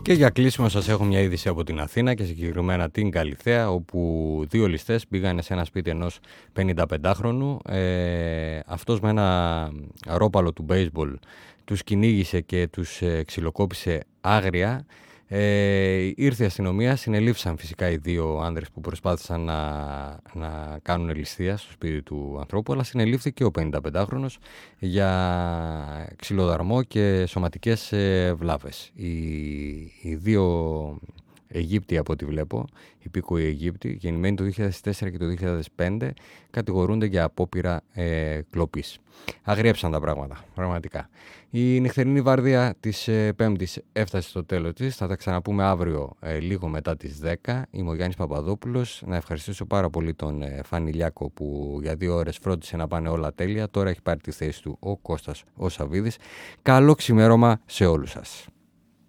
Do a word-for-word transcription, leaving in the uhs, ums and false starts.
Και για κλείσιμο σας έχω μια είδηση από την Αθήνα και συγκεκριμένα την Καλιθέα, όπου δύο ληστές πήγανε σε ένα σπίτι ενός πενηνταπεντάχρονου. Ε, αυτός με ένα ρόπαλο του μπέισμπολ τους κυνήγησε και τους ε, ξυλοκόπησε άγρια. Ε, ήρθε η αστυνομία, συνελήφθησαν φυσικά οι δύο άνδρες που προσπάθησαν να, να κάνουν ληστεία στο σπίτι του ανθρώπου, αλλά συνελήφθηκε ο πενηνταπεντάχρονος για ξυλοδαρμό και σωματικές ε, βλάβες. Οι, οι δύο Αιγύπτιοι, από ό,τι βλέπω, υπήκοοι Αιγύπτιοι, γεννημένοι το δύο χιλιάδες τέσσερα και το δύο χιλιάδες πέντε, κατηγορούνται για απόπειρα ε, κλοπής. Αγριέψαν τα πράγματα, πραγματικά. Η νυχτερινή βάρδια της ε, Πέμπτης έφτασε στο τέλος της. Θα τα ξαναπούμε αύριο ε, λίγο μετά τις δέκα. Είμαι ο Γιάννης Παπαδόπουλος. Να ευχαριστήσω πάρα πολύ τον ε, Φάνη Λιάκο που για δύο ώρες φρόντισε να πάνε όλα τέλεια. Τώρα έχει πάρει τη θέση του ο Κώστας ο Σαββίδης. Καλό ξημέρωμα σε όλους σας.